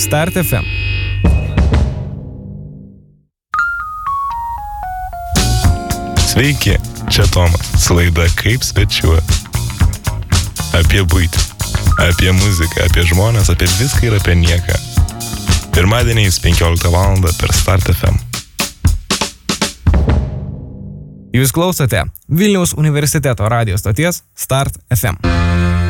Start FM. Sveiki, čia Tomas, su laida Kaip svečiuo. Apie buitį, apie muziką, apie žmonės, apie viską ir apie nieką. Pirmadieniais 15 val. Per Start FM. Jūs klausote Vilniaus universiteto radijo stoties Start FM.